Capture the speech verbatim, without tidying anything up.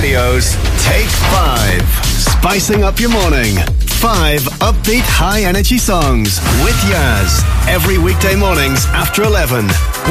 Radio's Take Five. Spicing up your morning. Five upbeat, high-energy songs with Yaz. Every weekday mornings after eleven.